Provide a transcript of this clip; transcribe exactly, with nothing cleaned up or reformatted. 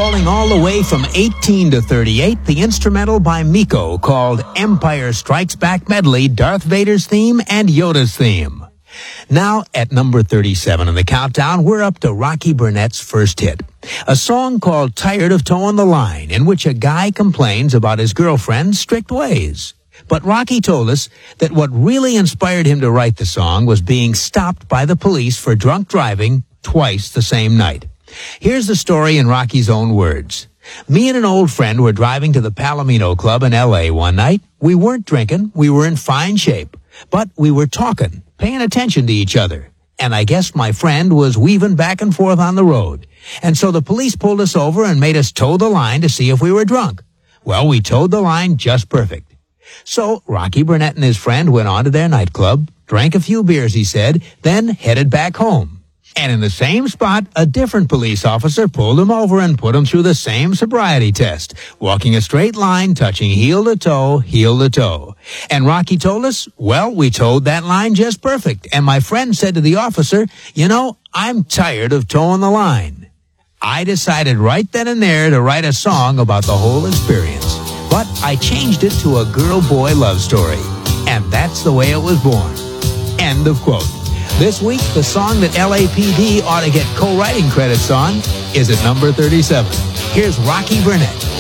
Falling all the way from eighteen to thirty-eight, the instrumental by Miko called Empire Strikes Back Medley, Darth Vader's theme and Yoda's theme. Now, at number thirty-seven in the countdown, we're up to Rocky Burnett's first hit, a song called Tired of Towing the Line, in which a guy complains about his girlfriend's strict ways. But Rocky told us that what really inspired him to write the song was being stopped by the police for drunk driving twice the same night. Here's the story in Rocky's own words. Me and an old friend were driving to the Palomino Club in L A one night. We weren't drinking. We were in fine shape. But we were talking, paying attention to each other. And I guess my friend was weaving back and forth on the road. And so the police pulled us over and made us toe the line to see if we were drunk. Well, we towed the line just perfect. So Rocky Burnett and his friend went on to their nightclub, drank a few beers, he said, then headed back home. And in the same spot, a different police officer pulled him over and put him through the same sobriety test, walking a straight line, touching heel to toe, heel to toe. And Rocky told us, well, we towed that line just perfect. And my friend said to the officer, you know, I'm tired of towing the line. I decided right then and there to write a song about the whole experience. But I changed it to a girl-boy love story. And that's the way it was born. End of quote. This week, the song that L A P D ought to get co-writing credits on is at number thirty-seven. Here's Rocky Burnett.